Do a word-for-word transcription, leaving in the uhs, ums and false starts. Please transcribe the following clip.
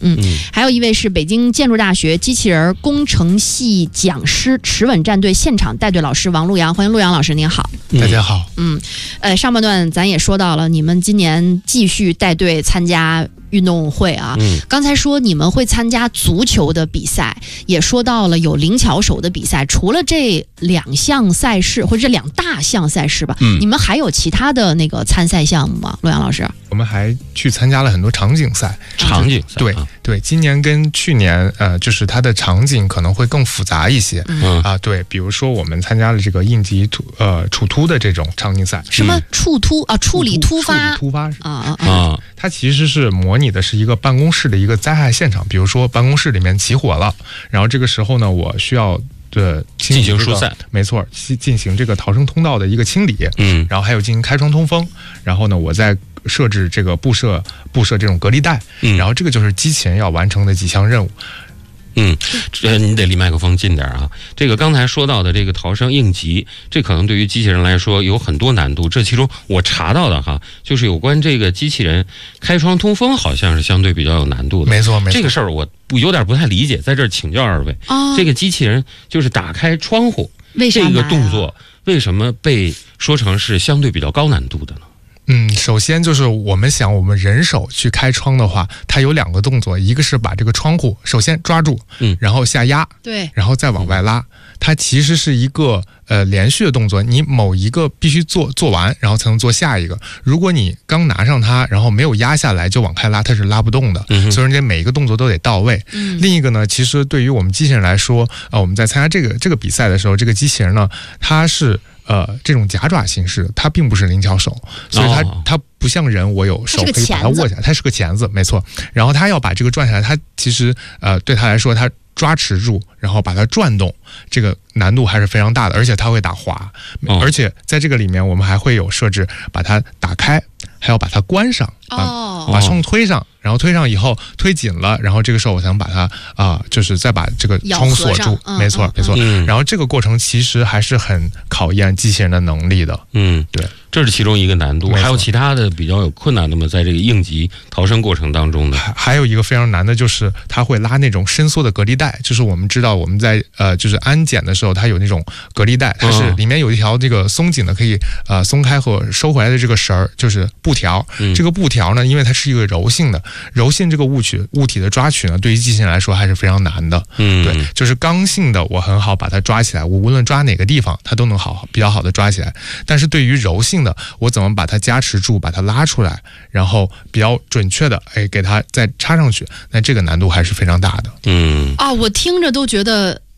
嗯，嗯还有一位是北京建筑大学机器人工程系讲师、持稳战队现场带队老师王陆阳，欢迎陆阳老师，您好。 大家好。 嗯，呃，上半段咱也说到了，你们今年继续带队参加运动会啊。嗯，刚才说你们会参加足球的比赛，也说到了有灵巧手的比赛。除了这两项赛事或者这两大项赛事吧，嗯，你们还有其他的那个参赛项目吗？陆阳老师？ 我们还去参加了很多场景赛。 场景赛， 对对，今年跟去年呃，就是它的场景可能会更复杂一些。嗯啊，对，比如说我们参加了这个应急突呃处突的这种场景赛。 什么处突啊？处理突发？ 处理突发啊啊啊！它其实是模拟的是一个办公室的一个灾害现场，比如说办公室里面起火了，然后这个时候呢，我需要的进行疏散， 没错，进行这个逃生通道的一个清理，嗯，然后还有进行开窗通风，然后呢，我再设置这个布设布设这种隔离带，嗯，然后这个就是机器人要完成的几项任务。 嗯，这你得离麦克风近点啊。这个刚才说到的这个逃生应急，这可能对于机器人来说有很多难度。这其中我查到的哈，就是有关这个机器人开窗通风，好像是相对比较有难度的。 没错，没错。 这个事儿我有点不太理解，在这儿请教二位。哦，这个机器人就是打开窗户， 为啥这个动作为什么被说成是相对比较高难度的呢？ 嗯，首先就是我们想，我们人手去开窗的话，它有两个动作，一个是把这个窗户首先抓住，嗯，然后下压， 对， 然后再往外拉。它其实是一个呃连续的动作，你某一个必须做做完，然后才能做下一个。如果你刚拿上它，然后没有压下来就往开拉，它是拉不动的。嗯，所以说这每一个动作都得到位。嗯，另一个呢，其实对于我们机器人来说，呃，我们在参加这个这个比赛的时候，这个机器人呢，它是。呃，这种夹爪形式，它并不是灵巧手，所以它、哦、它不像人，我有手可以把它握下来，它是个钳子，没错。然后它要把这个转下来，它其实呃对它来说，它抓持住，然后把它转动，这个难度还是非常大的，而且它会打滑，哦、而且在这个里面我们还会有设置，把它打开，还要把它关上， 哦， 把窗推上。然后推上以后推紧了，然后这个时候我想把它啊、呃，就是再把这个窗锁住， 嗯、 没错、嗯、没错、嗯。然后这个过程其实还是很考验机器人的能力的。 嗯， 对， 这是其中一个难度。还有其他的比较有困难的吗？在这个应急逃生过程当中呢？ 还还有一个非常难的就是它会拉那种伸缩的隔离带，就是我们知道我们在呃就是安检的时候，它有那种隔离带，它是里面有一条这个松紧的可以呃松开和收回来的这个绳儿，就是布条。嗯、这个布条呢，因为它是一个柔性的。柔性这个物体物体的抓取呢，对于机器人来说还是非常难的。嗯，对，就是刚性的我很好把它抓起来，我无论抓哪个地方，它都能好比较好的抓起来。但是对于柔性的，我怎么把它夹持住，把它拉出来，然后比较准确的，哎，给它再插上去，那这个难度还是非常大的。 嗯， 啊，我听着都觉得